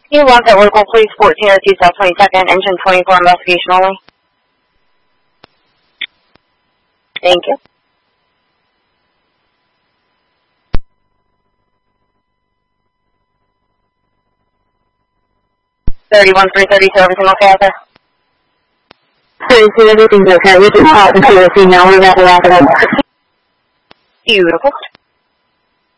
You log at local police 1402 South 22nd, engine 24, investigation only. Thank you. $31,330, everything okay out there? Everything's okay. We can talk to the female. We're about to wrap it up. Beautiful.